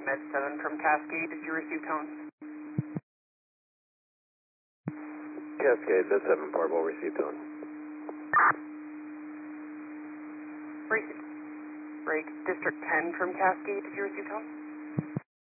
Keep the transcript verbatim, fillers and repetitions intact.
Med seven from Cascade, did you receive tones? Cascade, Med seven, Portable, received tone. Break, break District ten from Cascade, did you receive tones?